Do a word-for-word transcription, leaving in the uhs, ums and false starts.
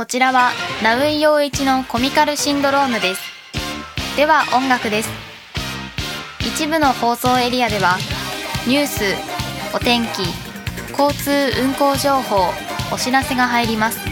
こちらはナウイ陽一のコミカルシンドロームです。では音楽です。一部の放送エリアではニュース、お天気、交通運行情報、お知らせが入ります。